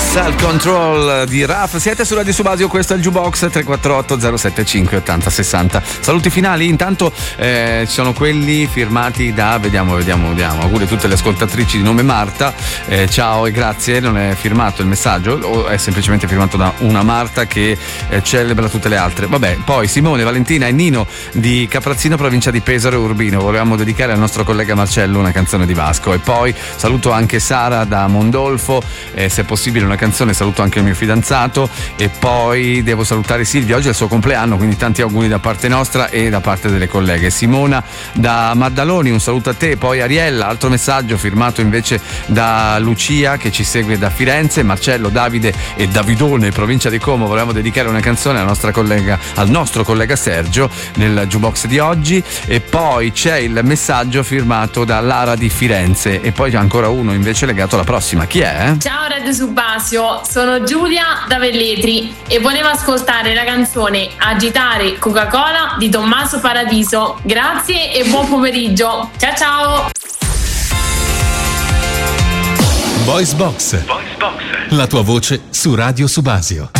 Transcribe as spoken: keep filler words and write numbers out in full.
Self Control di Raf. Siete su Radio Subasio, questo è il Jukebox. Tre quattro otto zero sette cinque ottanta sessanta. Saluti finali. Intanto eh, ci sono quelli firmati da, vediamo vediamo vediamo auguri a tutte le ascoltatrici di nome Marta, eh, ciao e grazie. Non è firmato il messaggio o è semplicemente firmato da una Marta che eh, celebra tutte le altre. Vabbè, poi Simone, Valentina e Nino di Caprazzino, provincia di Pesaro e Urbino. Volevamo dedicare al nostro collega Marcello una canzone di Vasco. E poi saluto anche Sara da Mondolfo, eh, se è possibile una canzone. Saluto anche il mio fidanzato e poi devo salutare Silvia, oggi è il suo compleanno, quindi tanti auguri da parte nostra e da parte delle colleghe. Simona da Maddaloni, un saluto a te. Poi Ariella, altro messaggio firmato invece da Lucia che ci segue da Firenze. Marcello, Davide e Davidone, provincia di Como. Volevamo dedicare una canzone alla nostra collega, al nostro collega Sergio nel jukebox di oggi. E poi c'è il messaggio firmato da Lara di Firenze e poi c'è ancora uno invece legato alla prossima. Chi è? Ciao Radio Subasio, sono Giulia da Velletri e volevo ascoltare la canzone Agitare Coca-Cola di Tommaso Paradiso. Grazie e buon pomeriggio. Ciao ciao. Voice Box. Voice Box. La tua voce su Radio Subasio.